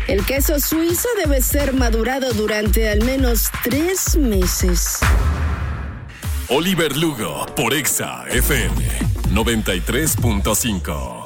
El queso suizo debe ser madurado durante al menos 3 meses. Oliver Lugo por Exa FM 93.5.